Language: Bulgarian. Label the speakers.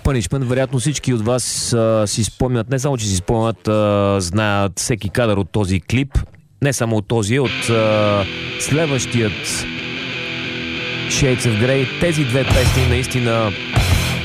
Speaker 1: Punishment. Вероятно всички от вас си спомнят, не само че си спомнят, знаят всеки кадър от този клип. Не само от този, от следващият Shades of Grey. Тези две песни наистина